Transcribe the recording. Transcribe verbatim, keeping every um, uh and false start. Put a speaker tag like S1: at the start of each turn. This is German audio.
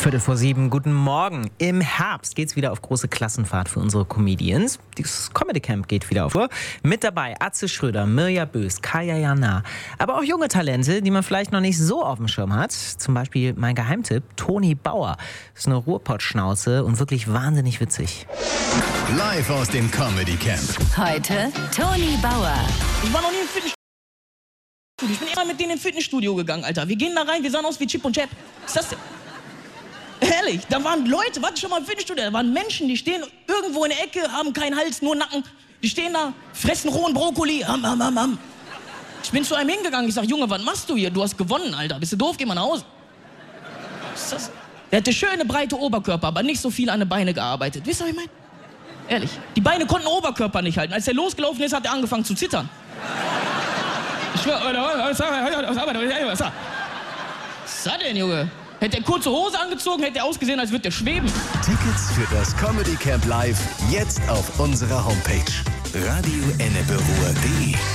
S1: Viertel vor sieben, guten Morgen. Im Herbst geht's wieder auf große Klassenfahrt für unsere Comedians. Das Comedy Camp geht wieder auf. Mit dabei Atze Schröder, Mirja Bös, Kaya Jana. Aber auch junge Talente, die man vielleicht noch nicht so auf dem Schirm hat. Zum Beispiel mein Geheimtipp, Toni Bauer. Ist eine Ruhrpott-Schnauze und wirklich wahnsinnig witzig.
S2: Live aus dem Comedy Camp.
S3: Heute Toni Bauer.
S4: Ich war noch nie im Fitnessstudio. Ich bin immer mit denen im Fitnessstudio gegangen, Alter. Wir gehen da rein, wir sahen aus wie Chip und Chap. Was ist das denn? Ehrlich, da waren Leute, warte schon mal im Fitnessstudio, da waren Menschen, die stehen irgendwo in der Ecke, haben keinen Hals, nur Nacken. Die stehen da, fressen rohen Brokkoli, ham, ham, ham, ham. Ich bin zu einem hingegangen, ich sag, Junge, was machst du hier? Du hast gewonnen, Alter. Bist du doof? Geh mal nach Hause. Was ist das? Der hatte schöne, breite Oberkörper, aber nicht so viel an den Beinen gearbeitet. Wisst ihr, was ich meine? Ehrlich, die Beine konnten Oberkörper nicht halten. Als er losgelaufen ist, hat er angefangen zu zittern. Ich schwör, was ist das denn, Junge? Hätte er kurze Hose angezogen, hätte er ausgesehen, als würde er schweben.
S2: Tickets für das Comedy Camp Live jetzt auf unserer Homepage radio ennepe ruhr punkt de.